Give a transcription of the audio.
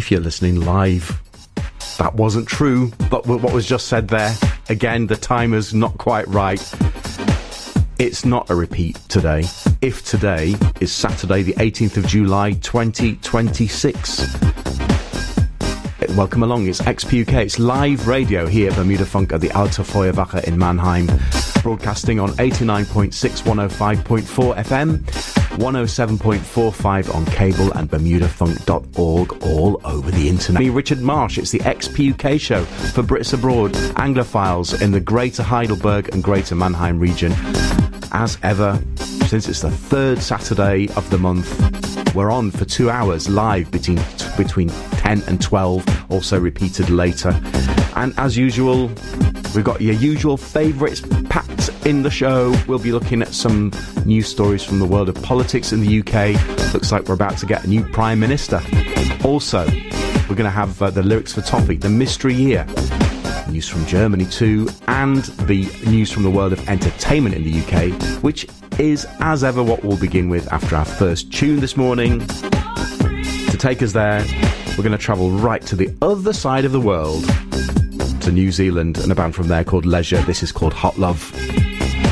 if you're listening live. That wasn't true, but what was just said there, again, the timer's not quite right. It's not a repeat today. If today is Saturday, the 18th of July, 2026. Welcome along, it's XPUK, it's live radio here at Bermuda Funk at the Alte Feuerwache in Mannheim, broadcasting on 89.6, 105.4 FM, 107.45 on cable and bermudafunk.org all over the internet. Me, Richard Marsh, it's the XPUK show for Brits abroad, Anglophiles in the Greater Heidelberg and Greater Mannheim region. As ever, since it's the third Saturday of the month, we're on for 2 hours live between 10 and 12, also repeated later. And as usual, we've got your usual favourites packed in the show. We'll be looking at some news stories from the world of politics in the UK. Looks like we're about to get a new Prime Minister. Also, we're going to have the lyrics for topic, the mystery year. News from Germany too, and the news from the world of entertainment in the UK, which is, as ever, what we'll begin with after our first tune this morning. To take us there, we're going to travel right to the other side of the world, to New Zealand, and a band from there called Leisure. This is called Hot Love.